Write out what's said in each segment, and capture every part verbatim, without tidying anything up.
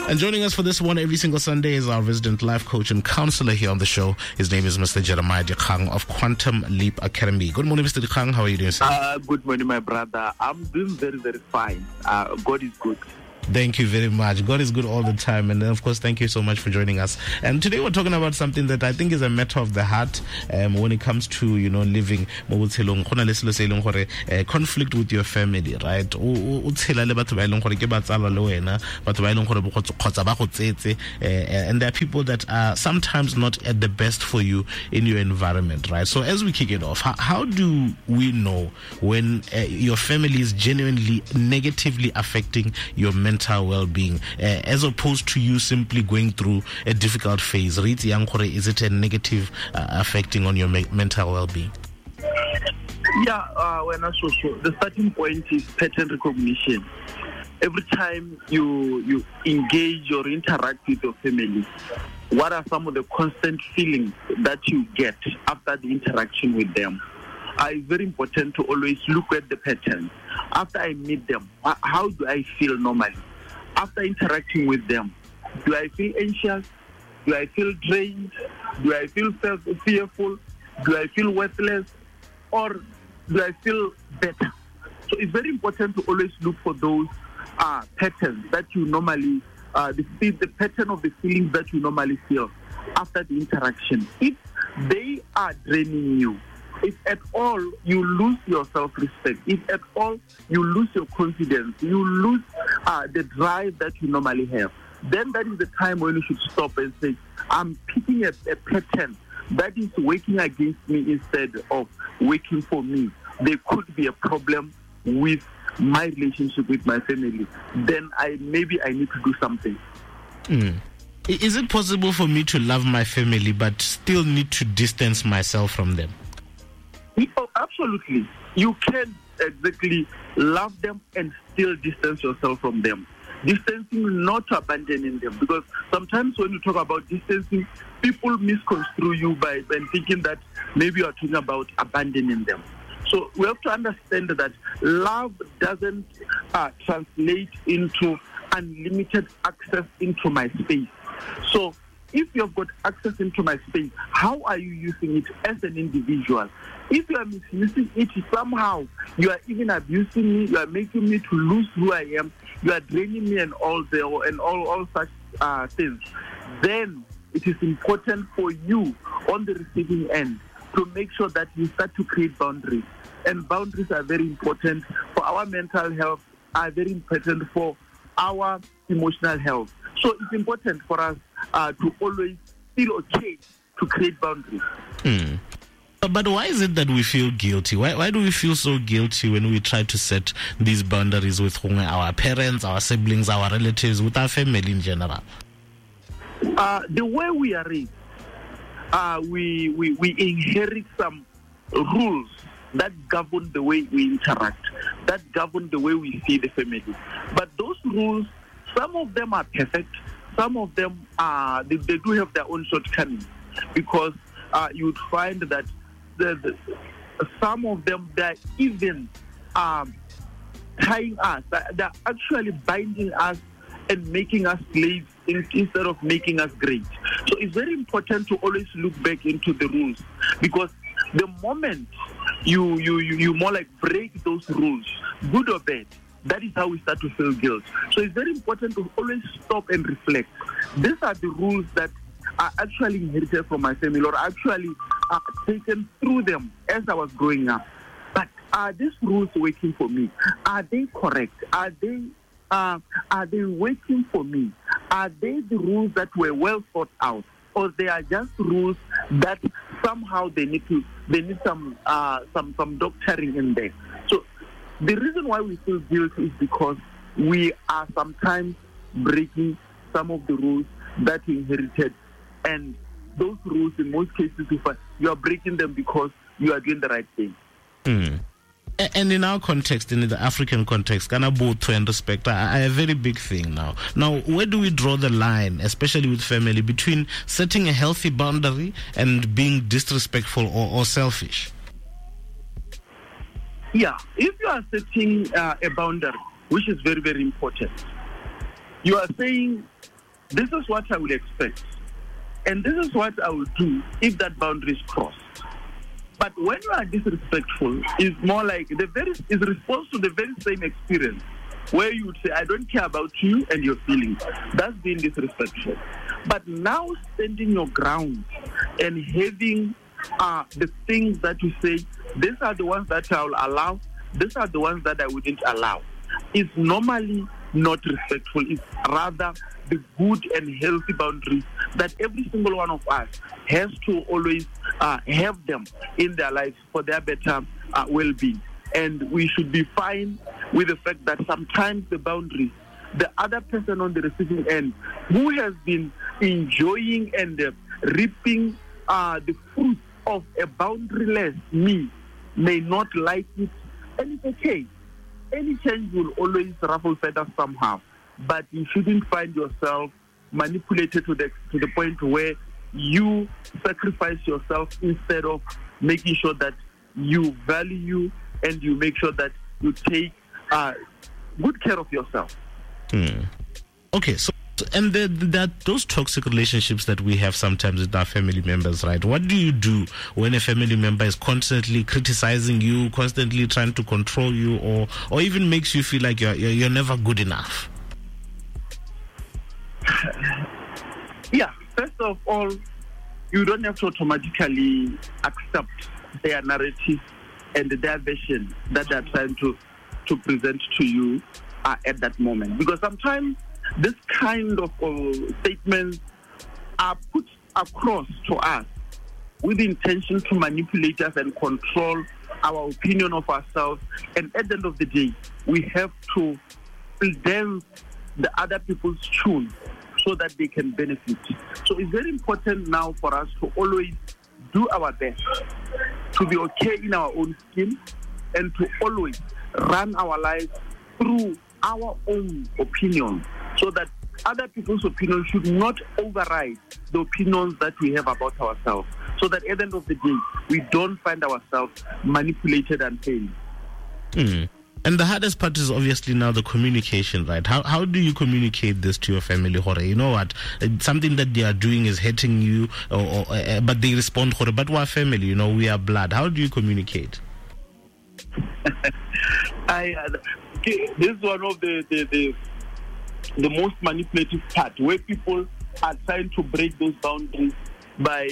And joining us for this one every single Sunday is our resident life coach and counselor here on the show. His name is Mister Jeremiah Dikgang of Quantum Leap Academy. Good morning, Mister Dikgang. How are you doing, sir? Uh, good morning, my brother. I'm doing very, very fine. Uh, God is good. Thank you very much. God is good all the time. And then, of course, thank you so much for joining us. And today we're talking about something that I think is a matter of the heart um, when it comes to, you know, living uh, conflict with your family, right? And there are people that are sometimes not at the best for you in your environment, right? So as we kick it off, how, how do we know when uh, your family is genuinely negatively affecting your mental well-being, uh, as opposed to you simply going through a difficult phase? Is it a negative uh, affecting on your me- mental well-being? Yeah, uh, when I so, so the starting point is pattern recognition. Every time you you engage or interact with your family, what are some of the constant feelings that you get after the interaction with them? Uh, it's very important to always look at the pattern. After I meet them, how do I feel normally? After interacting with them, do I feel anxious? Do I feel drained? Do I feel fearful? Do I feel worthless? Or do I feel better? So it's very important to always look for those uh, patterns that you normally, uh, the, the pattern of the feelings that you normally feel after the interaction. If they are draining you, if at all you lose your self-respect, if at all you lose your confidence, you lose uh, the drive that you normally have, then that is the time when you should stop and say, I'm picking a, a pattern that is working against me instead of working for me. There could be a problem with my relationship with my family. Then I maybe I need to do something. Mm. Is it possible for me to love my family but still need to distance myself from them? Oh, absolutely. You can exactly love them and still distance yourself from them. Distancing, not abandoning them. Because sometimes when you talk about distancing, people misconstrue you by, by thinking that maybe you are talking about abandoning them. So we have to understand that love doesn't uh, translate into unlimited access into my space. So if you have got access into my space, how are you using it as an individual? If you are misusing it somehow, you are even abusing me, you are making me to lose who I am, you are draining me and all the and all, all such uh, things, then it is important for you on the receiving end to make sure that you start to create boundaries. And boundaries are very important for our mental health, are very important for our emotional health. So it's important for us uh, to always feel okay to create boundaries. Mm. But why is it that we feel guilty? Why why do we feel so guilty when we try to set these boundaries with our parents, our siblings, our relatives, with our family in general? Uh, the way we are raised, uh, we, we, we inherit some rules that govern the way we interact, that govern the way we see the family. But those rules, some of them are perfect, some of them are, they, they do have their own shortcomings, because uh, you would find that the, the, some of them, they're even um, tying us, they're actually binding us and making us slaves in, instead of making us great. So it's very important to always look back into the rules, because the moment you, you, you, you more like break those rules, good or bad, that is how we start to feel guilt. So it's very important to always stop and reflect. These are the rules that are actually inherited from my family, or actually are taken through them as I was growing up. But are these rules working for me? Are they correct? Are they uh, are they working for me? Are they the rules that were well thought out, or they are just rules that somehow they need to they need some uh, some some doctoring in there? So the reason why we feel guilty is because we are sometimes breaking some of the rules that we inherited, and those rules, in most cases, you are breaking them because you are doing the right thing. Mm. And in our context, in the African context, Kanabutho and respect are a very big thing now. Now, where do we draw the line, especially with family, between setting a healthy boundary and being disrespectful or, or selfish? Yeah, if you are setting uh, a boundary, which is very, very important, you are saying this is what I will expect. And this is what I will do if that boundary is crossed. But when you are disrespectful, it's more like the very is response to the very same experience where you would say, I don't care about you and your feelings. That's being disrespectful. But now standing your ground and having uh, the things that you say, these are the ones that I will allow, these are the ones that I wouldn't allow, is normally not respectful. It's rather the good and healthy boundaries that every single one of us has to always uh, have them in their lives for their better uh, well-being. And we should be fine with the fact that sometimes the boundaries, the other person on the receiving end who has been enjoying and uh, reaping uh, the fruits of a boundaryless me may not like it, and it's okay. Any change will always ruffle feathers somehow, but you shouldn't find yourself manipulated to the to the point where you sacrifice yourself instead of making sure that you value and you make sure that you take uh, good care of yourself. Hmm. Okay, so and the, that those toxic relationships that we have sometimes with our family members, right? What do you do when a family member is constantly criticizing you, constantly trying to control you, or or even makes you feel like you're you're, you're never good enough? Yeah, first of all, you don't have to automatically accept their narrative and their version that they're trying to, to present to you uh, at that moment. Because sometimes this kind of uh, statements are put across to us with the intention to manipulate us and control our opinion of ourselves. And at the end of the day, we have to dance the other people's tune so that they can benefit. So it's very important now for us to always do our best to be okay in our own skin and to always run our lives through our own opinion, so that other people's opinions should not override the opinions that we have about ourselves, so that at the end of the day, we don't find ourselves manipulated and failed. Mm. And the hardest part is obviously now the communication, right? How how do you communicate this to your family, Hore? You know what? Something that they are doing is hurting you, or, or uh, but they respond, Hore, but we're family, you know, we are blood. How do you communicate? I, uh, okay, this is one of the, the, the, the most manipulative part, where people are trying to break those boundaries by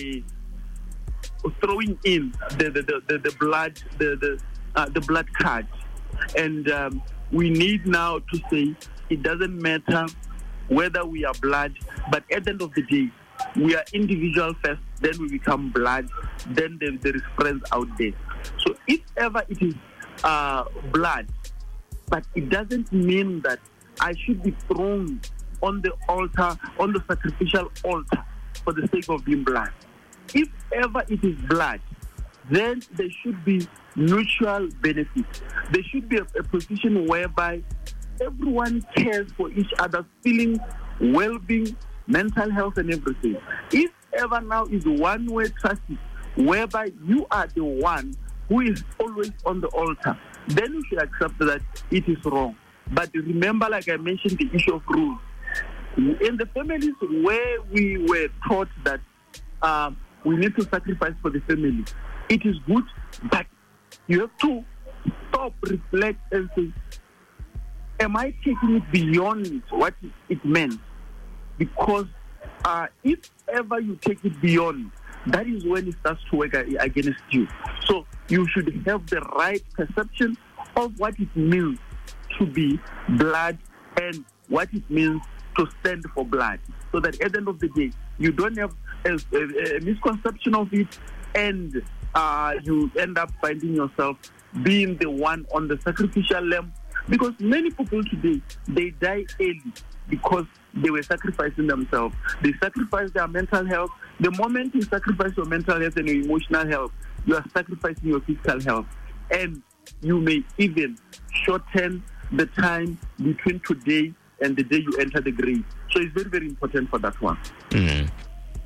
throwing in the, the, the, the, the blood, the, the, uh, the blood card. And um, we need now to say it doesn't matter whether we are blood, but at the end of the day, we are individual first, then we become blood, then there, there is friends out there. So if ever it is uh, blood, but it doesn't mean that I should be thrown on the altar, on the sacrificial altar for the sake of being blood. If ever it is blood, then there should be mutual benefit. There should be a, a position whereby everyone cares for each other's feelings, well-being, mental health, and everything. If ever now is one-way traffic, whereby you are the one who is always on the altar, then you should accept that it is wrong. But remember, like I mentioned, the issue of rules. In the families where we were taught that uh, we need to sacrifice for the family, it is good, but you have to stop, reflect, and say, am I taking it beyond what it meant? Because uh, if ever you take it beyond, that is when it starts to work against you. So you should have the right perception of what it means to be blood and what it means to stand for blood, so that at the end of the day, you don't have a, a, a misconception of it, and uh, you end up finding yourself being the one on the sacrificial lamb. Because many people today, they die early because they were sacrificing themselves. They sacrifice their mental health. The moment you sacrifice your mental health and your emotional health, you are sacrificing your physical health. And you may even shorten the time between today and the day you enter the grave. So it's very, very important for that one. Mm.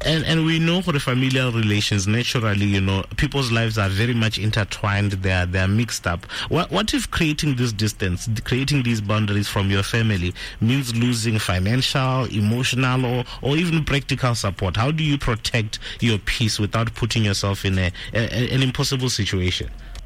And and we know for the familial relations, naturally, you know, people's lives are very much intertwined. They are, they are mixed up. What, what if creating this distance, creating these boundaries from your family means losing financial, emotional, or, or even practical support? How do you protect your peace without putting yourself in a, a an impossible situation?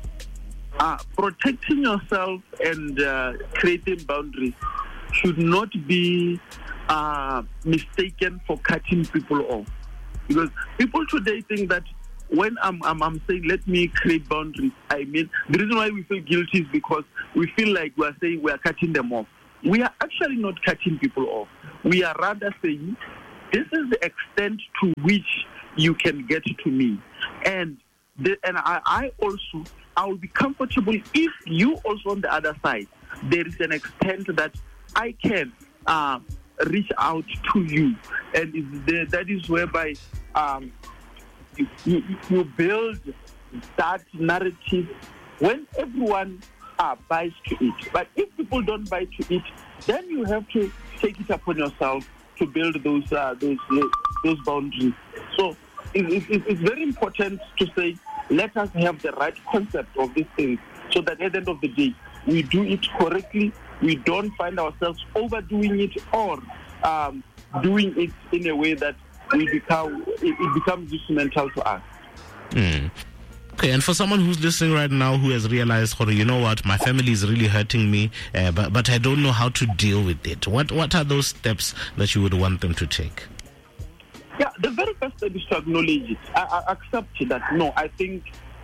Uh, protecting yourself and uh, creating boundaries should not be uh, mistaken for cutting people off. Because people today think that when I'm, I'm, I'm saying, let me create boundaries, I mean, the reason why we feel guilty is because we feel like we are saying we are cutting them off. We are actually not cutting people off. We are rather saying, this is the extent to which you can get to me. And the, and I, I also, I will be comfortable if you also on the other side, there is an extent that I can uh, reach out to you. And the, that is whereby um, you, you, you build that narrative when everyone uh, buys to it. But if people don't buy to it, then you have to take it upon yourself to build those uh, those those boundaries. So it, it, it's very important to say, let us have the right concept of these things so that at the end of the day, we do it correctly. We don't find ourselves overdoing it or um, doing it in a way that we become it, it becomes instrumental to us. Mm. Okay, and for someone who's listening right now who has realized, you know what, my family is really hurting me, uh, but but I don't know how to deal with it. What what are those steps that you would want them to take? Yeah, the very first step is to acknowledge it. I, I accept that. No, I think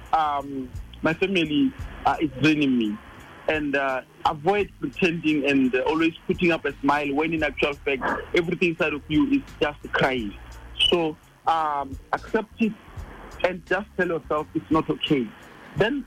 um, my family uh, is draining me. And uh, avoid pretending and uh, always putting up a smile when in actual fact everything inside of you is just crying. So um, accept it and just tell yourself it's not okay. Then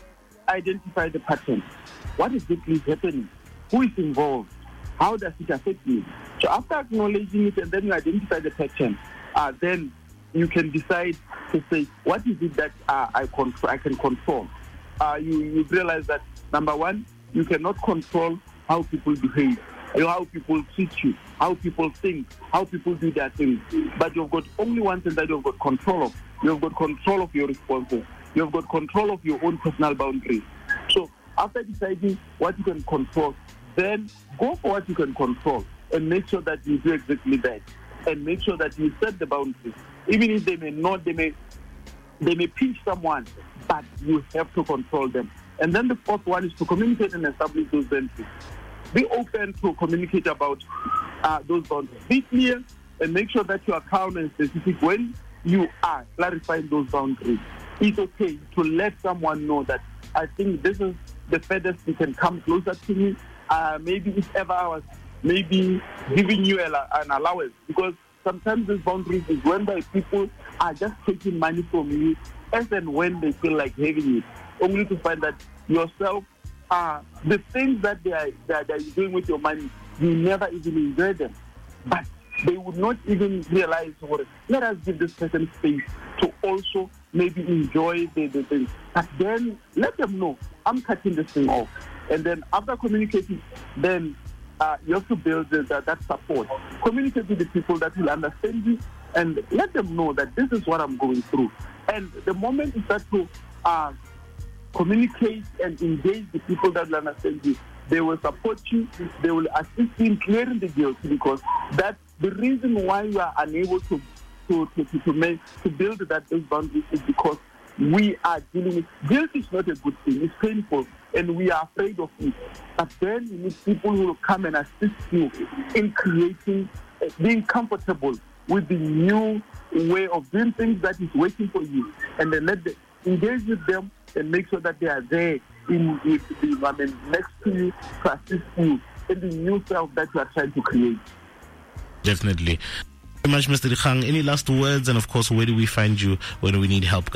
identify the pattern. What exactly is happening? Who is involved? How does it affect me? So after acknowledging it and then you identify the pattern, uh, then you can decide to say, what is it that uh, I, control, I can control? Uh, you, you realize that, number one, you cannot control how people behave, how people treat you, how people think, how people do their things. But you've got only one thing that you've got control of. You've got control of your responses. You've got control of your own personal boundaries. So after deciding what you can control, then go for what you can control and make sure that you do exactly that. And make sure that you set the boundaries. Even if they may not, they may they may pinch someone, but you have to control them. And then the fourth one is to communicate and establish those boundaries. Be open to communicate about uh, those boundaries. Be clear and make sure that you are calm and specific when you are clarifying those boundaries. It's okay to let someone know that I think this is the furthest you can come closer to me. Uh, maybe if ever I was maybe giving you a, an allowance, because sometimes these boundaries is when the people are just taking money from you as and when they feel like having it, only to find that yourself, uh, the things that they are, that they are doing with your money, you never even enjoy them. But they would not even realize, what, let us give this person space to also maybe enjoy the, the thing. But then let them know, I'm cutting this thing off. And then after communicating, then uh, you have to build the, the, that support. Communicate with the people that will understand you and let them know that this is what I'm going through. And the moment you start to uh, communicate and engage the people that will understand you, they will support you, they will assist you in clearing the guilt, because that's the reason why you are unable to to to, to, to make to build that those boundaries is because we are dealing with guilt. Is not a good thing, it's painful and we are afraid of it. But then you need people who will come and assist you in creating, uh, being comfortable with the new way of doing things that is waiting for you, and then let them engage with them and make sure that they are there in, in, in I mean, next to you to assist you in the new self that you are trying to create. Definitely. Thank you very much, Mister Dikgang. Any last words? And of course, where do we find you when we need help?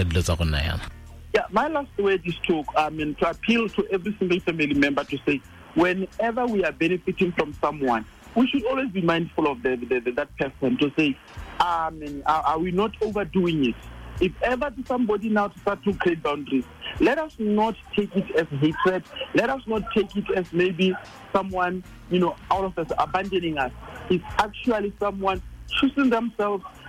Yeah, my last word is to, I mean, to appeal to every single family member to say, whenever we are benefiting from someone, we should always be mindful of the, the, the, that person, to say, I mean, are, are we not overdoing it? If ever to somebody now to start to create boundaries, let us not take it as hatred. Let us not take it as maybe someone, you know, out of us abandoning us. It's actually someone choosing themselves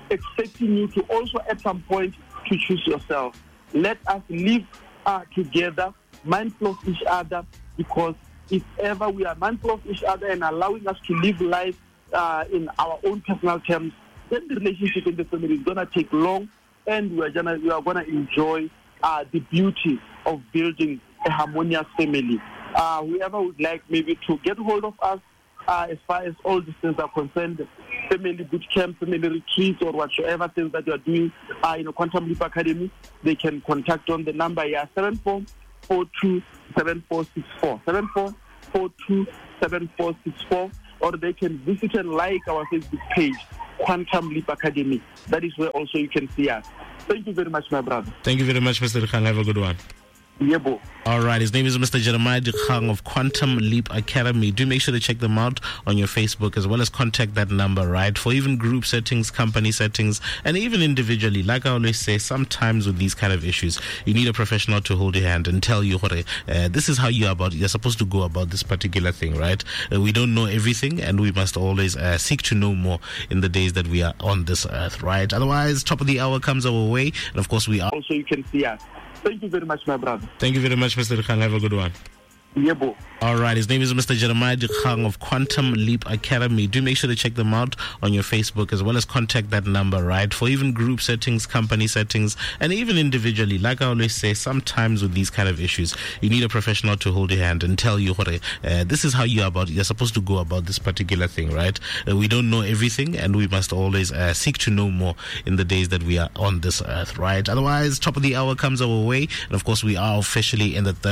expecting you to also at some point to choose yourself. Let us live uh, together, mindful of each other, because if ever we are mindful of each other and allowing us to live life uh, in our own personal terms, then the relationship in the family is going to take long, and we are going to we are going to enjoy uh, the beauty of building a harmonious family. Uh, whoever would like maybe to get hold of us uh, as far as all these things are concerned, family boot camp, family retreats, or whatsoever things that you are doing uh, in a Quantum Leap Academy, they can contact on the number yeah, seven four four two seven four six four, seven four four two seven four six four, or they can visit and like our Facebook page, Quantum Leap Academy. That is where also you can see us. Thank you very much, my brother. Thank you very much, Mister Dikgang. Have a good one. Yeah, bo. All right, his name is Mister Jeremiah Dikgang of Quantum Leap Academy. Do make sure to check them out on your Facebook, as well as contact that number, right? For even group settings, company settings, and even individually. Like I always say, sometimes with these kind of issues, you need a professional to hold your hand and tell you, uh, this is how you are about, you're supposed to go about this particular thing, right? Uh, we don't know everything, and we must always uh, seek to know more in the days that we are on this earth, right? Otherwise, top of the hour comes our way, and of course we are. Also, you can see us. Thank you very much, my brother. Thank you very much, Mister Dikgang. Have a good one. Yeah, bo. All right, his name is Mister Jeremiah Dikgang of Quantum Leap Academy. Do make sure to check them out on your Facebook, as well as contact that number, right? For even group settings, company settings, and even individually. Like I always say, sometimes with these kind of issues, you need a professional to hold your hand and tell you, uh, this is how you are about, you're supposed to go about this particular thing, right? Uh, we don't know everything, and we must always uh, seek to know more in the days that we are on this earth, right? Otherwise, top of the hour comes our way, and of course we are officially in the third